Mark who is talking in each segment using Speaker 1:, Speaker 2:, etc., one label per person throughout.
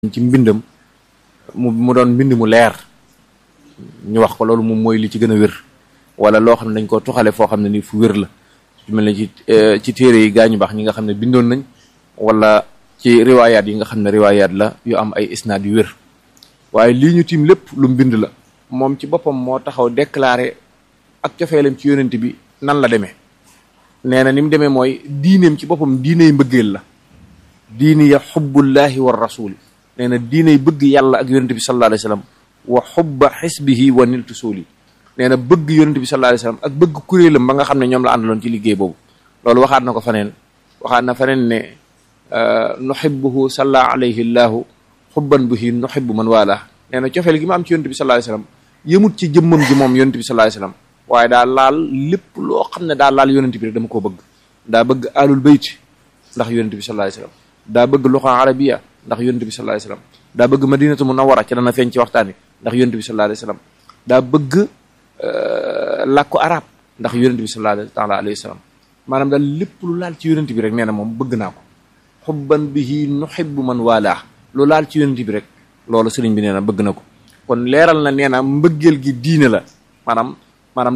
Speaker 1: ci mbindam mu doon mbind mu leer ñu wax ko loolu moom mooy li ci gën a wér wala loo xam ne dañ koo tuxale foo xam ne ni fu wér la su mel ne ci téere yi gaañu baax ñi nga xam ne bindoon nañ wala ci riwaayaat yi nga xam ne riwaayaat la yu am ay isnaad yu wér waaye lii ñu tiim lépp lu mbind la moom ci boppam moo taxaw déclaré ak cofeelam ci yonent bi nan la demee nee na ni mu demee mooy diineem ci boppam diiney mbëggeel la diini ya xubbullahi wa rasuli nee na diiney bëgg yàlla ak yonent bi sallallahu alayhi wa sallam wa xubba xisbihi wa niltu suuli nee na bëgg yonent bi sallallahu alayhi wa sallam ak bëgg kuréelam ba nga xam ne ñoom la àndaloon ci liggéey boobu loolu waxaat na ko faneen waxaat na faneen ne nuhibbuhu salla alayhi llahu xubban bihi nuhibbu man wala nee na cofeel gi ma am ci yonent bi sallallahu alayhi wa sallam yëmut ci jëmmam ji moom yonent bi sallallahu alayhi wa sallam waaye daa laal lépp loo xam ne daa laal yonent bi rek dama koo bëgg daa bëgg alul bayt ndax yonent bi sallallahu alayhi wa sallam daa bëgg luxa arabiya ndax yonent bi sallallahu alayhi wasallam daa bëgg madinatu munawwara ci dana feeñ ci waxtaan wi ndax yonent bi sallallahu alayhi wasallam daa bëgg làkku arab ndax yonent bi sallallahu alayhi wasallam maanaam daal lépp lu laal ci yonent bi rek nee na moom bëgg naa ko xubban bihi nuhibbu man waalaa lu laal ci yonent bi rek loolu sëriñ bi nee na bëgg na ko kon leeral na nee na mbëggeel gi diine la maanaam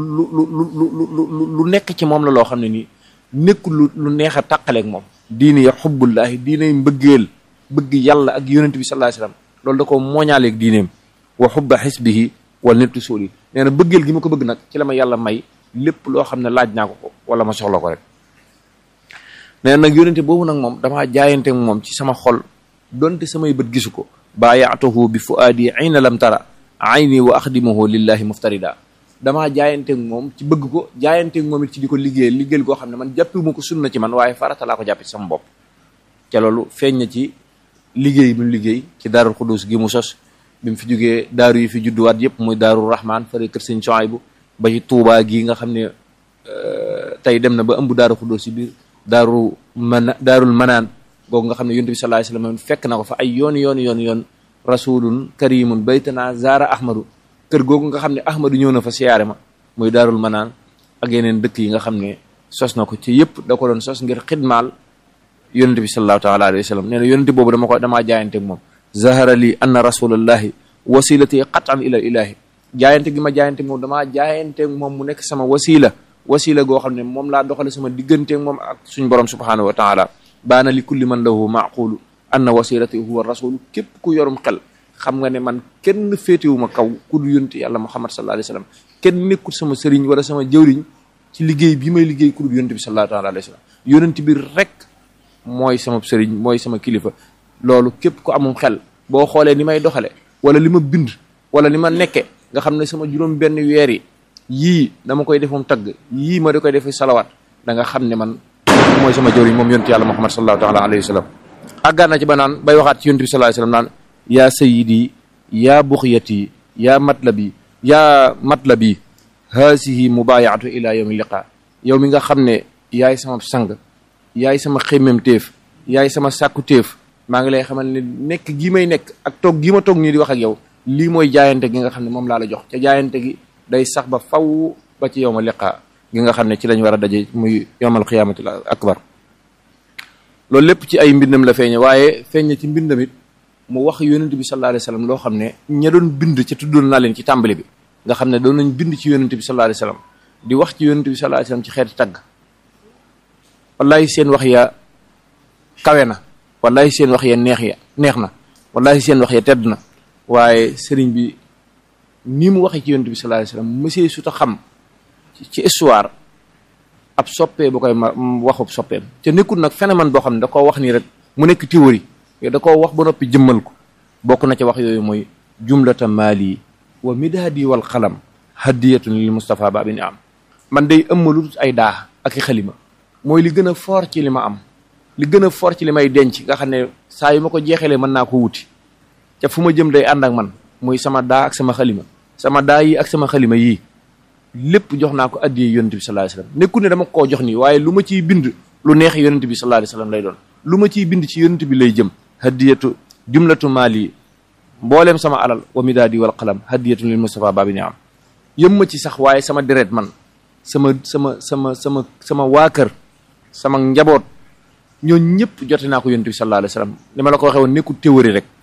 Speaker 1: lu nekk ci moom la loo xam ne nii nekkul lu neex a tàqaleeg moom diine ya xubbullaahi diiney mbëggeel bëgg yàlla ak yonent bi sallallahu alayhi wasallam loolu da ko mooñaaleeg diineem wa xubba xisbihi wal nittu suuli nee na bëggeel gi ma ko bëgg nag ci la ma yàlla may lépp loo xam ne laaj naa ko wala ma soxla ko rek nee na nag yonente boobu nag moom damaa jaayanteeg moom ci sama xol donte samay bët gisu ko baayaatuhu bi fuaadi ayna lam tara ayni wa axdimuhu lillahi muftarida damaa jaayanteeg moom ci bëgg ko jaayanteeg moom it ci di ko liggéeyal goo xam ne man jàppiwuma ko sunna ci man waaye farata laa ko jàppe ci sama bopp ca loolu feeñ na ci liggéey bi mu liggéey ci daarul xudus gi mu sos bi mu fi jógee daaru yi fi judduwaat yëpp muy daarul rahman fare kër sëñ Suwaybu ba ci tuubaa gi nga xam ne tey dem na ba ëmb daarul xudus ci biir daarul manaan googu nga xam ne yonent bi sallallahu alayhi wasallam fekk na ko fa ay yoon rasulun karimun baytana zara ahmadu kër googu nga xam ne ahmadu ñëw na fa siyaare ma muy daarul manaan ak yeneen dëkk yi nga xam ne sos na ko ci yëpp da ko doon sos ngir xidmaal yonente bi sallallahu taala alayhi wa sallam nee na yonente boobu damaa jaayante ak moom zahara li anna rasulallahi wasilati qatan ila ilahi jaayante gi ma jaayante moom damaa jaayante ak moom mu nekk sama wasila goo xam ne moom laa doxale sama diggante ak moom ak suñ borom subhanahu wa taala baana li kulli man lahu maqulu anna wasilati huwa rasul képp ku yorum xel xam nga ne man kenn féetewuma kaw ku du yonent yàlla muhammad sallallahu alayhi wasallam kenn nekkul sama sëriñ wala sama jëwriñ ci liggéey bi may liggéey ku du yonent bi sallallahu alayhi wasallam yonent bi rek mooy sama sëriñ mooy sama kilifa loolu képp ku amum xel boo xoolee ni may doxale wala li ma bind wala ni ma nekke nga xam ne sama juróom benn weer yi yii dama koy defum tagg yii ma da koy defe salawaat da nga xam ne man mooy sama jëwriñ moom yonent yàlla muhammad sallallahu alayhi wasallam àggaan na ci ba naan bay waxaat ci yonent bi sallallahu alayhi wasallam naan yaa sayidi yaa buxyati yaa matlabi haasihi mubayaatu ila yawmi liqa yow mi nga xam ne yaay sama sang yaay sama xemmem téef yaay sama sàkku téef maa ngi lay xamal ne nekk gi may nekk ak toog gi ma toog nii di wax ak yow lii mooy jaayante gi nga xam ne moom laa la jox ca jaayante gi day sax ba faw ba ci yawma liqa gi nga xam ne ci lañ war a daje muy yawmal qiyaamatil akbar loolu lépp ci ay mbindam la feeñe waaye feeñe ci mbindam it mu wax yonent bi sallallahu alayhi wasallam loo xam ne ña doon bind ci tuddoon naa leen ci tàmbali bi nga xam ne doon nañ bind ci yonent bi sallallahu alayhi wasallam di wax ci yonent bi sallallahu alayhi wasallam ci xeeti tagg wallahi seen wax ya kawe na wallahi seen wax ya neex na wallahi seen wax ya tedd na waaye sëriñ bi ni mu waxee ci yonent bi sallallahu alayhi wasallam monsieur su ta xam ci histoire ab soppee ba koy waxub soppeem te nekkul nag phénomène boo xam ne da koo wax nii rek mu nekk théorie da koo wax ba noppi jëmmal ko bokk na ci wax yooyu mooy jumlata maali wa midaadi wal xalam hadiyatun lil Mustafa babini am man day ëmmalu ay daa ak i xalima mooy li gën a fort ci li ma am li gën a fort ci li may denc nga xam ne saa yu ma ko jeexalee mën naa ko wuti te fu ma jëm day ànd ak man muy sama daa ak sama xalima sama daa yi ak sama xalima yii lépp jox naa ko addiyee yonent bi sallallahu alayhi wasallam nekku ne dama koo jox nii waaye lu ma ciy bind lu neex yonent bi sallallahu alayhi wasallam lay doon lu ma ciy bind ci yonent bi lay jëm hadiyatu jumlatu maali mbooleem sama alal wa midaadi wal qalam hadiyatu lil Mustafa babi ni am yëm ma ci sax waaye sama deret man sama waa kër sama njaboot ñooñu ñëpp jote naa ko yonent bi sallallahu alayhi wasallam ni ma la ko waxee woon nekkul théorie rek